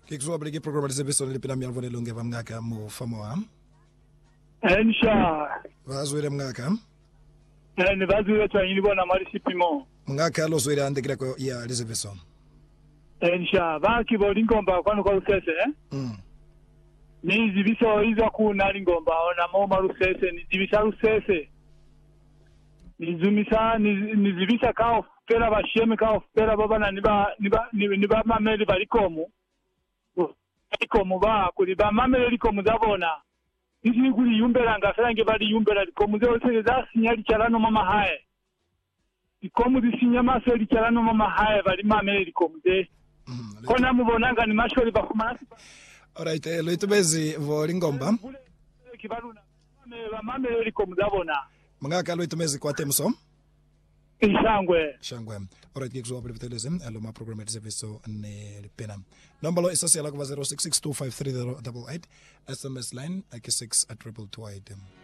Ke go bole ke program le beso le pela mi alvone longe va mngaka mo famoa. Ensha. Vazwele mngaka. Ni vazwele twa yibona mali sipimo. Mngaka lo zwele ande kila ko ya Elizabethson. Ensha baki boli ngomba kwano kwa usese ni zibiso hizo kuna ngomba ona moma rusese ni zibisa rusese ni zibisa kao pera basheme kao pera baba na niba mameli balikomu ba kuli ba mameli likomu zabona nisi kuli yumbera ngasarange bali yumbera likomu zose za sinyali charano mama hae likomu zisinya maso likarano mama hae bali mameli likomu de kona mubonanga ni mashori bakumana. Alright, lo itubezi voli ngomba. Kibaluna mame liko mzabona. Mngaka lo itumezi kwa temso. Shangwe. Alright, ke kuzoa beleteleze alo ma program service ne pena. Number lo isasiala kwa 06625388 SMS line ake 6 at 222.